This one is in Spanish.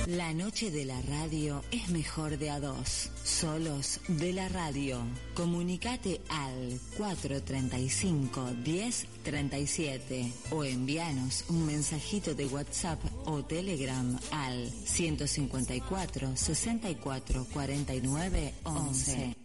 La noche de la radio es mejor de a dos. Solos de la radio. Comunicate al 435-1037 o envíanos un mensajito de WhatsApp o Telegram al 154 64 49 11.